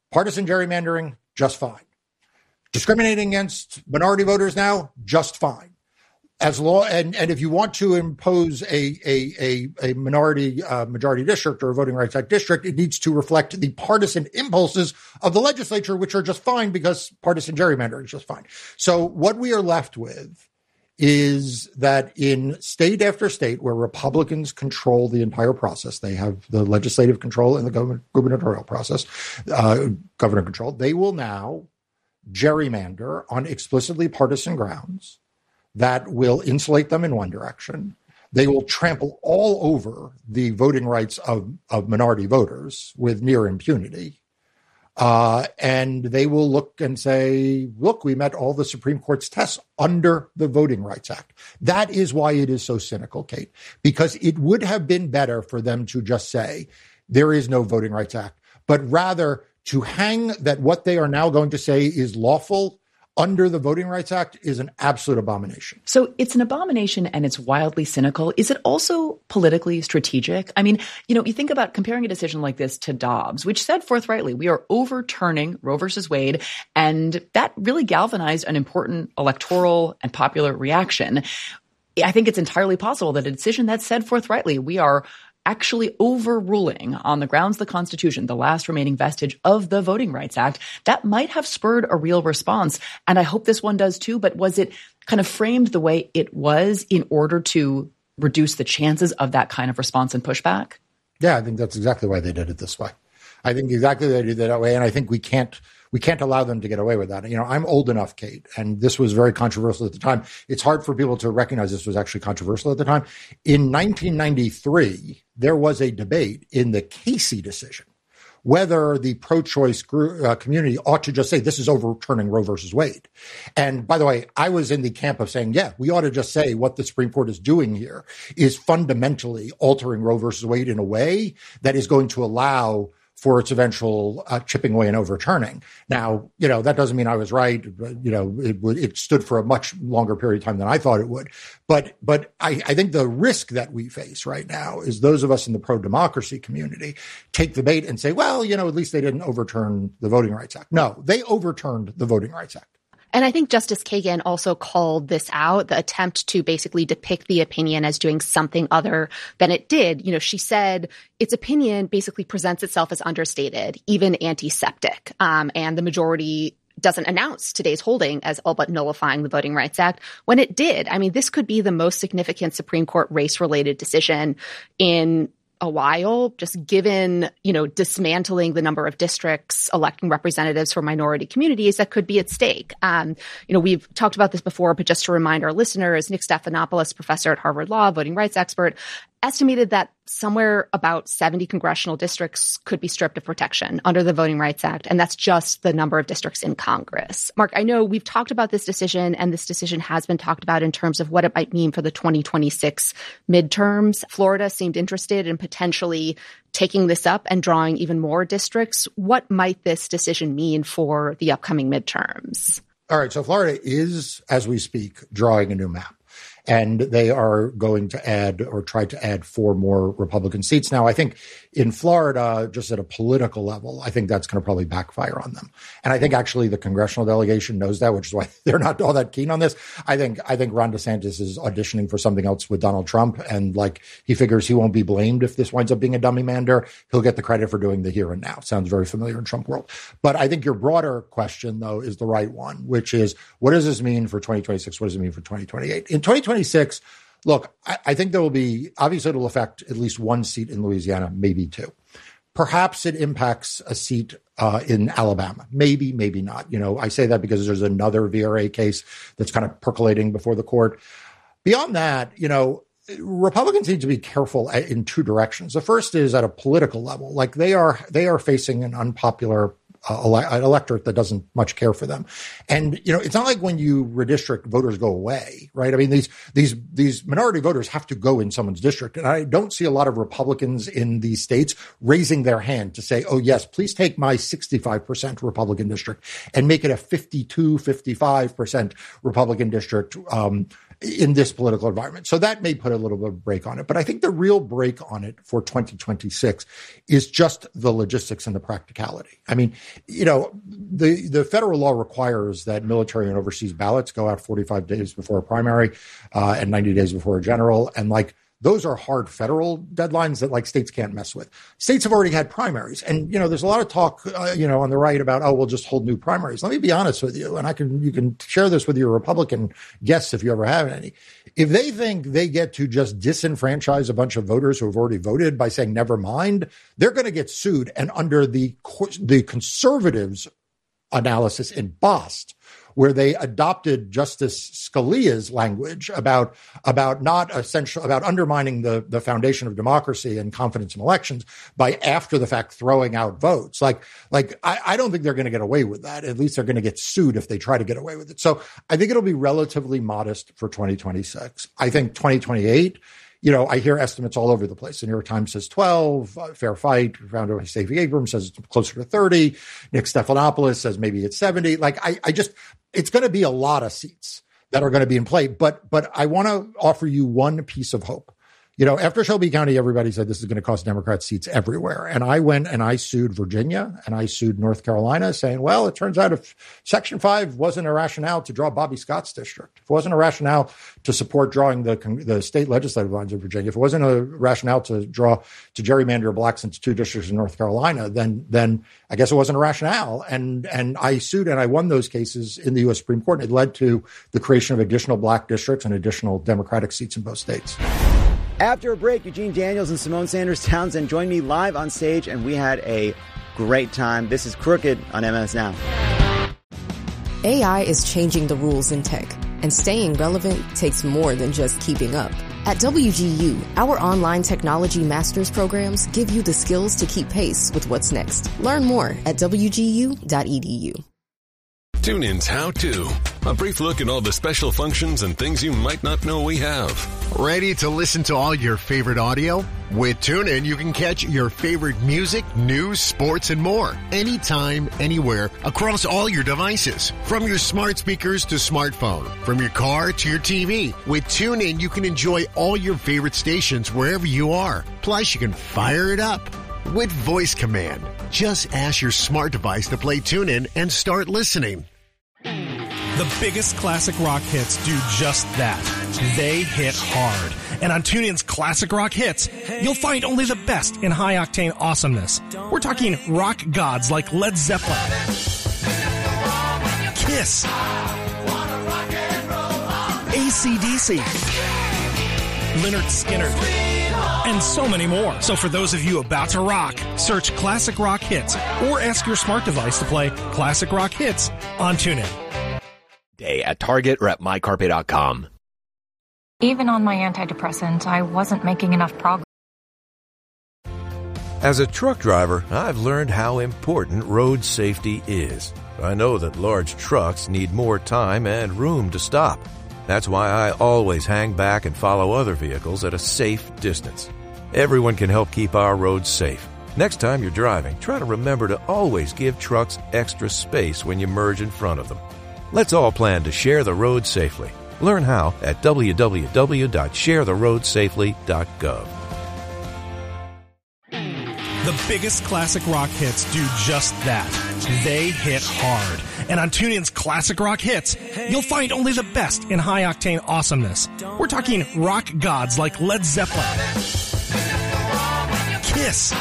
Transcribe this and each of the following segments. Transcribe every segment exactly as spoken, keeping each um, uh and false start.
Partisan gerrymandering, just fine. Discriminating against minority voters now, just fine. As law, and, and if you want to impose a a a, a minority uh, majority district or a Voting Rights Act district, it needs to reflect the partisan impulses of the legislature, which are just fine because partisan gerrymandering is just fine. So what we are left with is that in state after state where Republicans control the entire process, they have the legislative control and the gubernatorial process, uh, governor control, they will now gerrymander on explicitly partisan grounds that will insulate them in one direction. They will trample all over the voting rights of, of minority voters with near impunity. Uh, and they will look and say, look, we met all the Supreme Court's tests under the Voting Rights Act. That is why it is so cynical, Kate, because it would have been better for them to just say there is no Voting Rights Act, but rather to hang that what they are now going to say is lawful under the Voting Rights Act is an absolute abomination. So it's an abomination and it's wildly cynical. Is it also politically strategic? I mean, you know, you think about comparing a decision like this to Dobbs, which said forthrightly, we are overturning Roe versus Wade. And that really galvanized an important electoral and popular reaction. I think it's entirely possible that a decision that said forthrightly, we are actually overruling on the grounds of the Constitution, the last remaining vestige of the Voting Rights Act, that might have spurred a real response. And I hope this one does too. But was it kind of framed the way it was in order to reduce the chances of that kind of response and pushback? Yeah, I think that's exactly why they did it this way. I think exactly they did it that way. And I think we can't we can't allow them to get away with that. You know, I'm old enough, Kate, and this was very controversial at the time. It's hard for people to recognize this was actually controversial at the time. In nineteen ninety-three, there was a debate in the Casey decision whether the pro-choice group, uh, community ought to just say this is overturning Roe versus Wade. And by the way, I was in the camp of saying, yeah, we ought to just say what the Supreme Court is doing here is fundamentally altering Roe versus Wade in a way that is going to allow for its eventual uh, chipping away and overturning. Now, you know, that doesn't mean I was right. You know, it would, it stood for a much longer period of time than I thought it would. But, but I, I think the risk that we face right now is those of us in the pro-democracy community take the bait and say, well, you know, at least they didn't overturn the Voting Rights Act. No, they overturned the Voting Rights Act. And I think Justice Kagan also called this out, the attempt to basically depict the opinion as doing something other than it did. You know, she said its opinion basically presents itself as understated, even antiseptic. Um, and the majority doesn't announce today's holding as all but nullifying the Voting Rights Act when it did. I mean, this could be the most significant Supreme Court race-related decision in a while, just given, you know, dismantling the number of districts, electing representatives for minority communities that could be at stake. Um, you know, we've talked about this before, but just to remind our listeners, Nick Stephanopoulos, professor at Harvard Law, voting rights expert, estimated that somewhere about seventy congressional districts could be stripped of protection under the Voting Rights Act. And that's just the number of districts in Congress. Mark, I know we've talked about this decision, and this decision has been talked about in terms of what it might mean for the twenty twenty-six midterms. Florida seemed interested in potentially taking this up and drawing even more districts. What might this decision mean for the upcoming midterms? All right. So Florida is, as we speak, drawing a new map. And they are going to add or try to add four more Republican seats. Now, I think in Florida, just at a political level, I think that's going to probably backfire on them. And I think actually the congressional delegation knows that, which is why they're not all that keen on this. I think I think Ron DeSantis is auditioning for something else with Donald Trump. And like he figures he won't be blamed if this winds up being a dummy mander. He'll get the credit for doing the here and now. Sounds very familiar in Trump world. But I think your broader question, though, is the right one, which is what does this mean for twenty twenty-six? What does it mean for twenty twenty-eight? In twenty twenty-six, look, I, I think there will be, obviously it'll affect at least one seat in Louisiana, maybe two. Perhaps it impacts a seat uh, in Alabama. Maybe, maybe not. You know, I say that because there's another V R A case that's kind of percolating before the court. Beyond that, you know, Republicans need to be careful in two directions. The first is at a political level. Like they are, they are facing an unpopular Uh, ele- an electorate that doesn't much care for them. And, you know, it's not like when you redistrict, voters go away, right? I mean, these, these, these minority voters have to go in someone's district. And I don't see a lot of Republicans in these states raising their hand to say, oh, yes, please take my sixty-five percent Republican district and make it a fifty-two, fifty-five percent Republican district. Um, in this political environment. So that may put a little bit of a break on it. But I think the real break on it for twenty twenty-six is just the logistics and the practicality. I mean, you know, the, the federal law requires that military and overseas ballots go out forty-five days before a primary uh, and ninety days before a general. And like, those are hard federal deadlines that like states can't mess with. States have already had primaries. And, you know, there's a lot of talk, uh, you know, on the right about, oh, we'll just hold new primaries. Let me be honest with you. And I can, you can share this with your Republican guests if you ever have any. If they think they get to just disenfranchise a bunch of voters who have already voted by saying, never mind, they're going to get sued. And under the, the conservatives' analysis in Bost, where they adopted Justice Scalia's language about about not essential about undermining the, the foundation of democracy and confidence in elections by after the fact throwing out votes. Like, like I, I don't think they're going to get away with that. At least they're going to get sued if they try to get away with it. So I think it'll be relatively modest for twenty twenty-six. I think twenty twenty-eight, you know, I hear estimates all over the place. The New York Times says twelve, uh, Fair Fight, founder Stacey Abrams says it's closer to thirty. Nick Stephanopoulos says maybe it's seventy. Like, I, I just, it's going to be a lot of seats that are going to be in play. But, but I want to offer you one piece of hope. You know, after Shelby County, everybody said this is going to cost Democrats seats everywhere. And I went and I sued Virginia and I sued North Carolina saying, well, it turns out if Section five wasn't a rationale to draw Bobby Scott's district, if it wasn't a rationale to support drawing the the state legislative lines of Virginia, if it wasn't a rationale to draw to gerrymander blacks into two districts in North Carolina, then then I guess it wasn't a rationale. And and I sued and I won those cases in the U S Supreme Court. And it led to the creation of additional black districts and additional Democratic seats in both states. After a break, Eugene Daniels and Simone Sanders Townsend joined me live on stage, and we had a great time. This is Crooked on M S Now. A I is changing the rules in tech, and staying relevant takes more than just keeping up. At W G U, our online technology master's programs give you the skills to keep pace with what's next. Learn more at w g u dot e d u. TuneIn's How To. A brief look at all the special functions and things you might not know we have. Ready to listen to all your favorite audio? With TuneIn, you can catch your favorite music, news, sports, and more. Anytime, anywhere, across all your devices. From your smart speakers to smartphone. From your car to your T V. With TuneIn, you can enjoy all your favorite stations wherever you are. Plus, you can fire it up with voice command. Just ask your smart device to play TuneIn and start listening. The biggest classic rock hits do just that. They hit hard. And on TuneIn's Classic Rock Hits, you'll find only the best in high-octane awesomeness. We're talking rock gods like Led Zeppelin, Kiss, A C D C, Lynyrd Skynyrd, and so many more. So for those of you about to rock, search Classic Rock Hits or ask your smart device to play Classic Rock Hits on TuneIn. Day at Target or at my carpet dot com. Even on my antidepressants, I wasn't making enough progress. As a truck driver, I've learned how important road safety is. I know that large trucks need more time and room to stop. That's why I always hang back and follow other vehicles at a safe distance. Everyone can help keep our roads safe. Next time you're driving, try to remember to always give trucks extra space when you merge in front of them. Let's all plan to share the road safely. Learn how at w w w dot share the road safely dot gov. The biggest classic rock hits do just that. They hit hard. And on TuneIn's Classic Rock Hits, you'll find only the best in high-octane awesomeness. We're talking rock gods like Led Zeppelin, Kiss,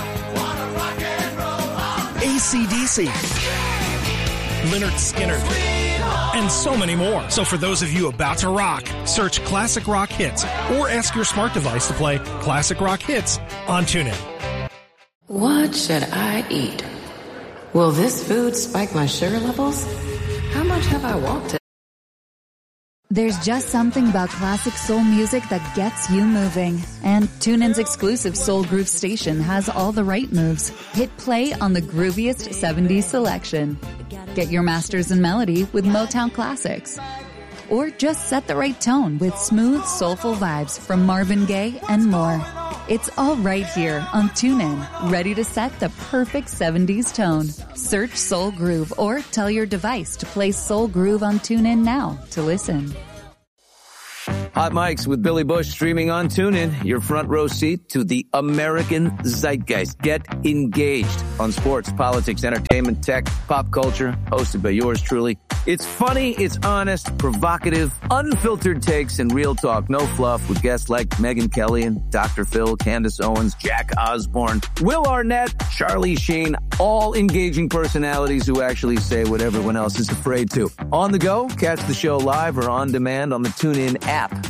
A C D C, Lynyrd Skynyrd, and so many more. So for those of you about to rock, search Classic Rock Hits or ask your smart device to play Classic Rock Hits on TuneIn. What should I eat? Will this food spike my sugar levels? How much have I walked? There's just something about classic soul music that gets you moving. And TuneIn's exclusive Soul Groove station has all the right moves. Hit play on the grooviest seventies selection. Get your masters in melody with Motown classics. Or just set the right tone with smooth, soulful vibes from Marvin Gaye and more. It's all right here on TuneIn, ready to set the perfect seventies tone. Search Soul Groove or tell your device to play Soul Groove on TuneIn now to listen. Hot Mics with Billy Bush streaming on TuneIn, your front row seat to the American zeitgeist. Get engaged on sports, politics, entertainment, tech, pop culture, hosted by yours truly. It's funny, it's honest, provocative, unfiltered takes, and real talk. No fluff with guests like Megyn Kelly and Doctor Phil, Candace Owens, Jack Osborne, Will Arnett, Charlie Sheen, all engaging personalities who actually say what everyone else is afraid to. On the go, catch the show live or on demand on the TuneIn app.